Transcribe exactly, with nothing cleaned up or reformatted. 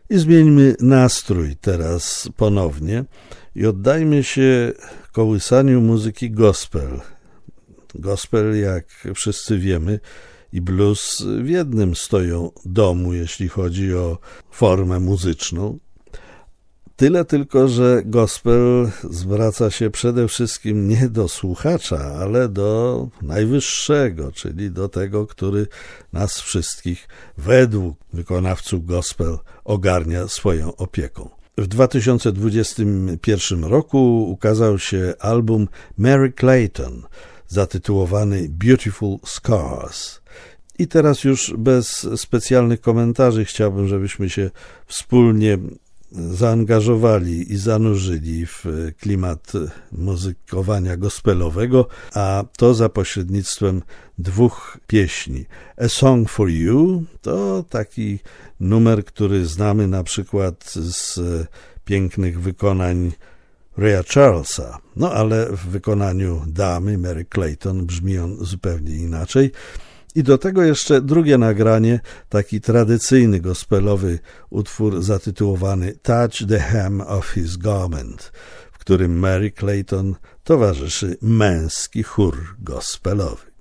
I zmieńmy nastrój teraz ponownie i oddajmy się kołysaniu muzyki gospel. Gospel, jak wszyscy wiemy, i blues w jednym stoją domu, jeśli chodzi o formę muzyczną. Tyle tylko, że gospel zwraca się przede wszystkim nie do słuchacza, ale do najwyższego, czyli do tego, który nas wszystkich według wykonawców gospel ogarnia swoją opieką. W dwa tysiące dwudziestym pierwszym roku ukazał się album Merry Clayton, zatytułowany Beautiful Scars. I teraz już bez specjalnych komentarzy chciałbym, żebyśmy się wspólnie zaangażowali i zanurzyli w klimat muzykowania gospelowego, a to za pośrednictwem dwóch pieśni. A Song for You to taki numer, który znamy na przykład z pięknych wykonań Raya Charlesa, no ale w wykonaniu damy Merry Clayton brzmi on zupełnie inaczej. I do tego jeszcze drugie nagranie, taki tradycyjny gospelowy utwór zatytułowany Touch the Hem of His Garment, w którym Merry Clayton towarzyszy męski chór gospelowy.